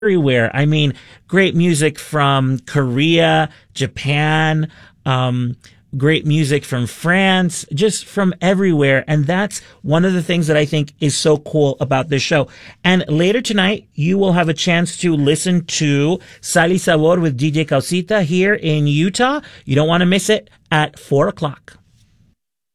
everywhere. I mean, great music from Korea, Japan, great music from France, just from everywhere. And that's one of the things that I think is so cool about this show. And later tonight, you will have a chance to listen to Sal y Sabor with DJ Causita here in Utah. You don't want to miss it at 4 o'clock.